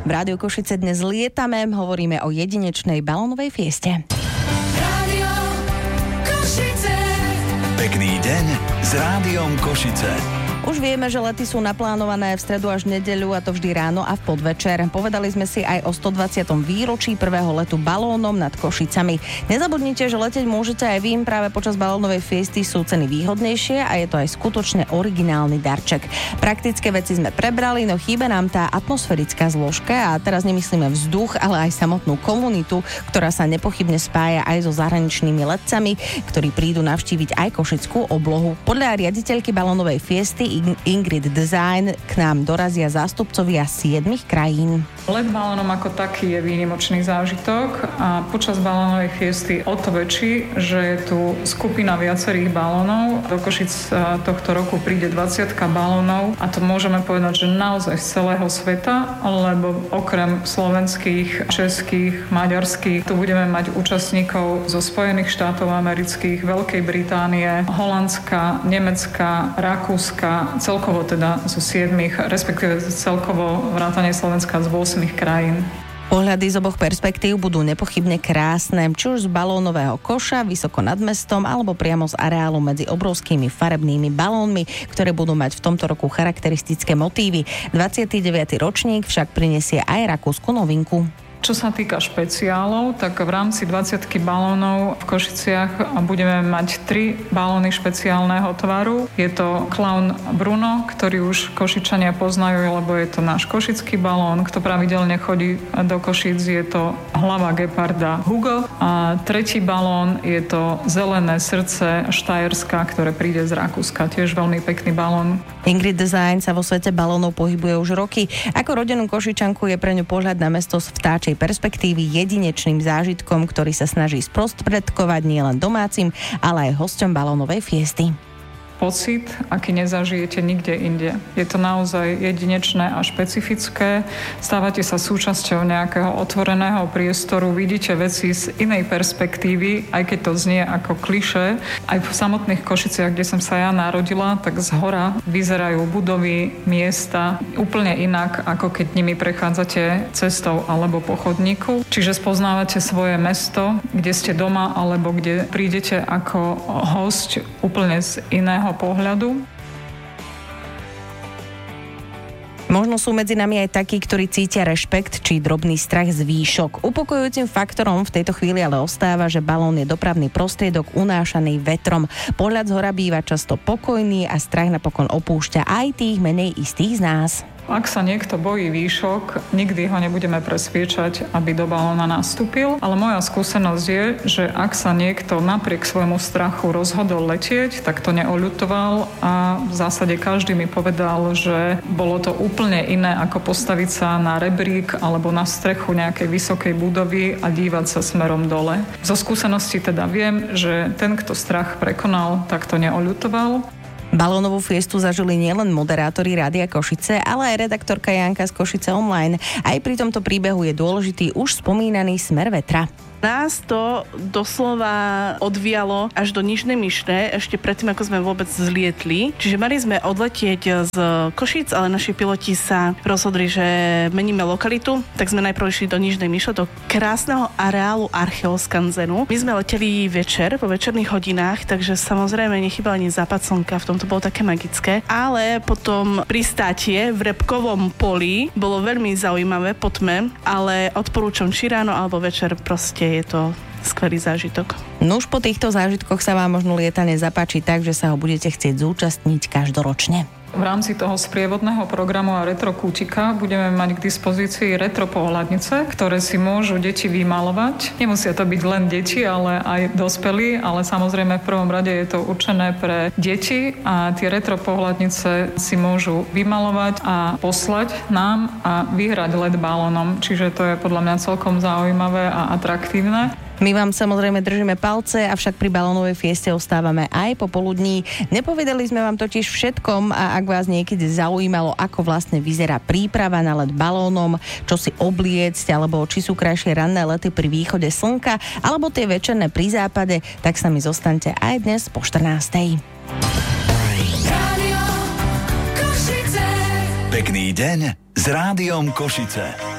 V Rádiu Košice dnes lietame, hovoríme o jedinečnej balónovej fieste. Rádio Košice. Pekný deň s Rádiom Košice. Už vieme, že lety sú naplánované v stredu až nedeľu, a to vždy ráno a v podvečer. Povedali sme si aj o 120. výročí prvého letu balónom nad Košicami. Nezabudnite, že letieť môžete aj vy, práve počas balónovej fiesty sú ceny výhodnejšie a je to aj skutočne originálny darček. Praktické veci sme prebrali, no chýba nám tá atmosférická zložka, a teraz nemyslíme vzduch, ale aj samotnú komunitu, ktorá sa nepochybne spája aj so zahraničnými letcami, ktorí prídu navštíviť aj košickú oblohu. Podľa riaditeľky balónovej fiesty Ingrid Design k nám dorazia zástupcovia 7 krajín. Let balónom ako taký je výnimočný zážitok a počas balónovej fiesty o to väčší, že je tu skupina viacerých balónov. Do Košic tohto roku príde 20 balónov a to môžeme povedať, že naozaj z celého sveta, lebo okrem slovenských, českých, maďarských, tu budeme mať účastníkov zo Spojených štátov amerických, Veľkej Británie, Holandska, Nemecka, Rakúska, celkovo teda zo 7, respektíve celkovo vrátane Slovenska z 8 krajín. Pohľady z oboch perspektív budú nepochybne krásne, či už z balónového koša vysoko nad mestom, alebo priamo z areálu medzi obrovskými farebnými balónmi, ktoré budú mať v tomto roku charakteristické motívy. 29. ročník však prinesie aj rakúsku novinku. Čo sa týka špeciálov, tak v rámci 20 balónov v Košiciach budeme mať 3 balóny špeciálneho tvaru. Je to klaun Bruno, ktorý už Košičania poznajú, lebo je to náš košický balón. Kto pravidelne chodí do Košic, je to hlava geparda Hugo. A tretí balón je to zelené srdce Štajerska, ktoré príde z Rakúska. Tiež veľmi pekný balón. Ingrid Design sa vo svete balónov pohybuje už roky. Ako rodenú Košičanku je pre ňu pohľad na mesto z vtáčej perspektívy jedinečným zážitkom, ktorý sa snaží sprostredkovať nielen domácim, ale aj hosťom balónovej fiesty. Pocit, aký nezažijete nikde inde. Je to naozaj jedinečné a špecifické. Stávate sa súčasťou nejakého otvoreného priestoru, vidíte veci z inej perspektívy, aj keď to znie ako klišé. Aj v samotných Košiciach, kde som sa ja narodila, tak zhora vyzerajú budovy, miesta úplne inak, ako keď nimi prechádzate cestou alebo po chodníku. Čiže spoznávate svoje mesto, kde ste doma alebo kde prídete ako hosť úplne z iného pohľadu. Možno sú medzi nami aj takí, ktorí cítia rešpekt či drobný strach z výšok. Upokojujúcim faktorom v tejto chvíli ale ostáva, že balón je dopravný prostriedok unášaný vetrom. Pohľad z hora býva často pokojný a strach napokon opúšťa aj tých menej istých z nás. Ak sa niekto bojí výšok, nikdy ho nebudeme presviečať, aby do balóna nastúpil, ale moja skúsenosť je, že ak sa niekto napriek svojmu strachu rozhodol letieť, tak to neoľutoval a v zásade každý mi povedal, že bolo to úplne iné, ako postaviť sa na rebrík alebo na strechu nejakej vysokej budovy a dívať sa smerom dole. Zo skúsenosti teda viem, že ten, kto strach prekonal, tak to neoľutoval. Balónovú fiestu zažili nielen moderátori Rádia Košice, ale aj redaktorka Janka z Košice Online. Aj pri tomto príbehu je dôležitý už spomínaný smer vetra. Nás to doslova odvialo až do Nižnej Myšne, ešte predtým, ako sme vôbec zlietli. Čiže mali sme odletieť z Košíc, ale naši piloti sa rozhodli, že meníme lokalitu, tak sme najprv išli do Nižnej Myšle, do krásneho areálu Archeoskanzenu. My sme leteli večer, po večerných hodinách, takže samozrejme nechýbal ani západ slnka, v tomto bolo také magické. Ale potom pristátie v Repkovom poli bolo veľmi zaujímavé po tme, ale odporúčam či ráno alebo večer, proste je to skvelý zážitok. No už po týchto zážitkoch sa vám možno lietanie zapáči tak, že sa ho budete chcieť zúčastniť každoročne. V rámci toho sprievodného programu a retro kútika budeme mať k dispozícii retro pohľadnice, ktoré si môžu deti vymalovať. Nemusia to byť len deti, ale aj dospelí, ale samozrejme v prvom rade je to určené pre deti a tie retro pohľadnice si môžu vymalovať a poslať nám a vyhrať LED balónom, čiže to je podľa mňa celkom zaujímavé a atraktívne. My vám samozrejme držíme palce, avšak pri balónovej fieste ostávame aj popoludní. Nepovedali sme vám totiž všetkom, a ak vás niekedy zaujímalo, ako vlastne vyzerá príprava na let balónom, čo si obliecť, alebo či sú krajšie ranné lety pri východe slnka, alebo tie večerné pri západe, tak sa mi zostaňte aj dnes po 14:00. Pekný deň s Rádiom Košice.